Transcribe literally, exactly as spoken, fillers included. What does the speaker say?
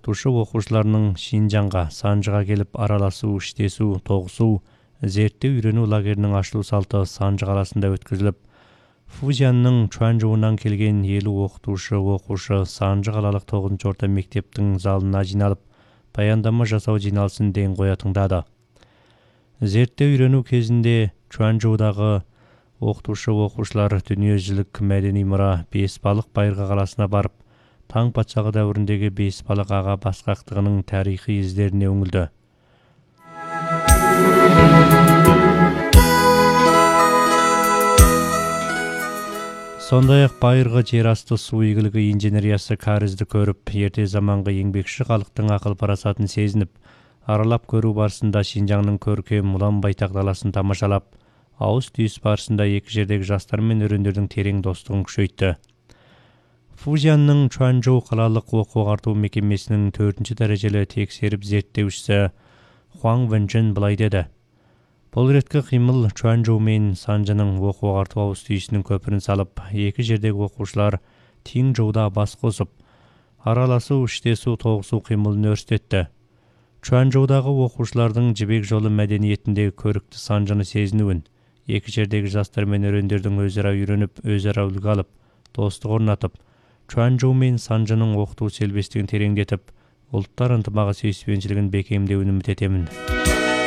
окутушу окуучуларынын Шинжаңга, Санжыга келип аралашуу, иштесүү, тогусуу, зерттөө үйрөнүү лагеринин ачылуу салты Санжы каласында өткөзүлүп, Фужянның Чуанчжоунан келген элүү окутуучу окуучу Санжы калалык тогузунчу орто мектептин залына жиналып, баяндама жасоо жыйналысын ден коя тыңдады. Зерттөө үйрөнүү кезинде Чуанчжоудагы окутуучу окуучулар дүнүйөжүзүлүк мәдәни мура Бес балык Байыркы каласына барып, Таң патшалыгы дәврүндәге Бес балык ага баскактыгынын тарихи издерине өңүлдү. Сондай-ак Байыркы жер асты суу ийгилиги инженериясы карызды көрүп, эрте заманкы еңбекчи калктын акыл парасатын сезинип, аралап көрүү барысында Шинжаңдын көркөм улам байтак даласын тамашалап, ауыз түйүс барысында эки жердеги жаштар менен өрөндөрдүн терең достугун күчөйттү. Фужянның Чуанчжоу калалык окуу агартуу мекемесинин төртүнчү дарежелүү текшерип зерттөөчүсү Хуаң Вэнчжэн былай деди. Бул иретки кыймыл Чуанчжоу менен Санжынын окуу агартуу ауыз түйүсүнүн көпүрүн салып, эки жердеги окуучулар Тиң жоуда бас косуп, аралашуу, иштесүү, тогусуу кыймылын өрүстөттү. Чуанчжоудагы окуучулардын жибек жолу мәдениетиндеги көрүктүү Санжыны сезинүүн, эки жердеги жаштар менен өрөндөрдүн өз ара үйрөнүп, өз ара үлгү алып, достук орнатып, Чуанчжоу менен Санжынын окутуу сербестигин тереңдетип, улуттар ынтымагы сүйүспенчилигин бекемдөөүн үмүт этемин.